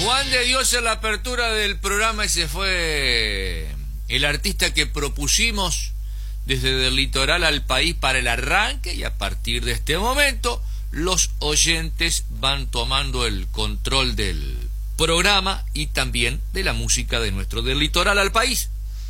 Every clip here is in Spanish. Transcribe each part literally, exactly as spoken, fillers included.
Juan de Dios en la apertura del programa. Ese fue el artista que propusimos desde el litoral al país para el arranque, y a partir de este momento los oyentes van tomando el control del programa y también de la música de nuestro Del Litoral al País.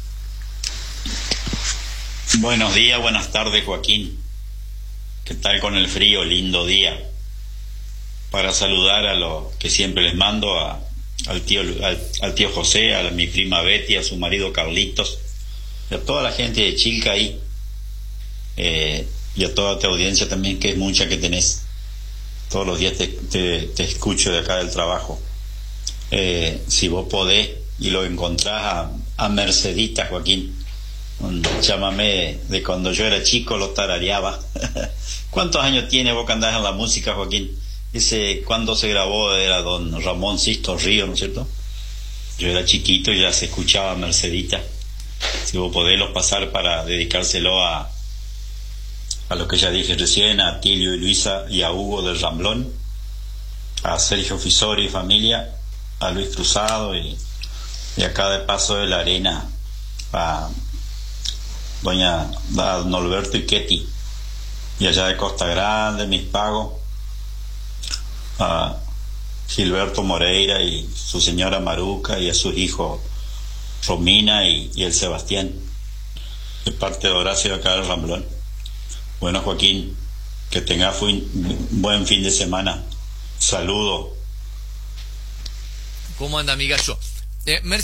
Buenos días, buenas tardes, Joaquín. ¿Qué tal con el frío? Lindo día. Para saludar a los que siempre les mando, a, al, tío, al, al tío José, a la, mi prima Betty, a su marido Carlitos, y a toda la gente de Chilca ahí, eh, y a toda tu audiencia también, que es mucha que tenés. Todos los días te, te, te escucho de acá del trabajo. Eh, si vos podés y lo encontrás a, a Mercedita, Joaquín, un chamamé de cuando yo era chico, lo tarareaba. ¿Cuántos años tiene vos que andás en la música, Joaquín? Ese, cuando se grabó, era don Ramón Sisto Río, ¿no es cierto? Yo era chiquito y ya se escuchaba Mercedita. Si vos podés los pasar para dedicárselo a a lo que ya dije recién, a Tilio y Luisa y a Hugo del Ramblón, a Sergio Fisori y familia, a Luis Cruzado, y, y acá de Paso de la Arena a doña a don Alberto Iquetti, y allá de Costa Grande, Mis Pagos, a Gilberto Moreira y su señora Maruca, y a sus hijos Romina y, y el Sebastián, de parte de Horacio de acá del Ramblón. Bueno, Joaquín, que tengas un buen fin de semana. Saludos. ¿Cómo anda, amigazo? Eh,